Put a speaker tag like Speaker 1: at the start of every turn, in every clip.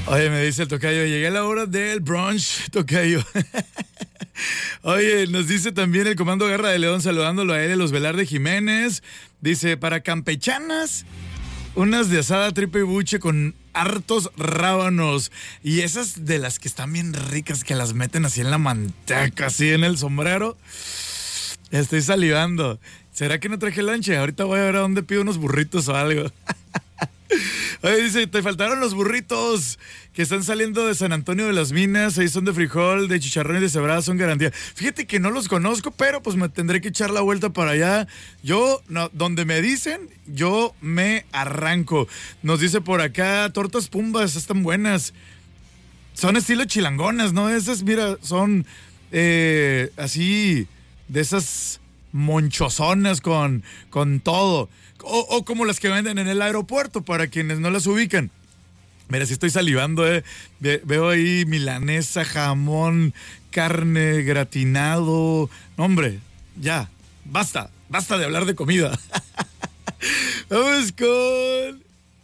Speaker 1: Oye, me dice el tocayo, llegué a la hora del brunch, tocayo. Oye, nos dice también el Comando Garra de León, saludándolo a él, los Velarde Jiménez. Dice, para campechanas, unas de asada tripa y buche con hartos rábanos. Y esas de las que están bien ricas, que las meten así en la manteca, así en el sombrero. Estoy salivando. ¿Será que no traje lonche? Ahorita voy a ver a dónde pido unos burritos o algo. Oye, dice, te faltaron los burritos que están saliendo de San Antonio de las Minas. Ahí son de frijol, de chicharrón y de cebrada, son garantía. Fíjate que no los conozco, pero pues me tendré que echar la vuelta para allá. Yo, no, donde me dicen, yo me arranco. Nos dice por acá, tortas pumbas, están buenas. Son estilo chilangonas, ¿no? Esas, mira, son así, de esas monchozonas con todo. O como las que venden en el aeropuerto, para quienes no las ubican. Mira, si estoy salivando, veo ahí milanesa, jamón, carne, gratinado. No, hombre, ya, basta de hablar de comida. Vamos con...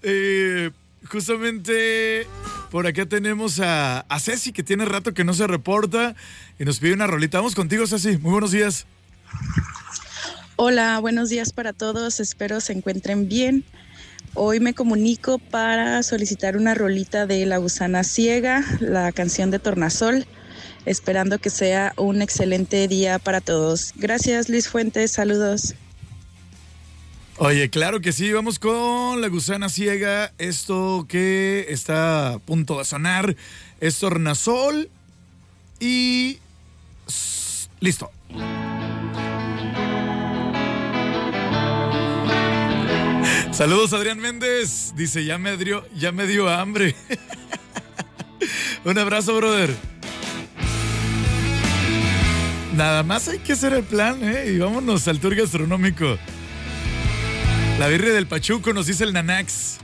Speaker 1: justamente por acá tenemos a Ceci, que tiene rato que no se reporta y nos pide una rolita. Vamos contigo, Ceci. Muy buenos días.
Speaker 2: Hola, buenos días para todos, espero se encuentren bien. Hoy me comunico para solicitar una rolita de La Gusana Ciega, la canción de Tornasol, esperando que sea un excelente día para todos. Gracias, Luis Fuentes, saludos.
Speaker 1: Oye, claro que sí, vamos con La Gusana Ciega, esto que está a punto de sonar es Tornasol y... listo. Saludos, Adrián Méndez. Dice, ya me dio hambre. Un abrazo, brother. Nada más hay que hacer el plan, y vámonos al tour gastronómico. La birria del Pachuco, nos dice el Nanax.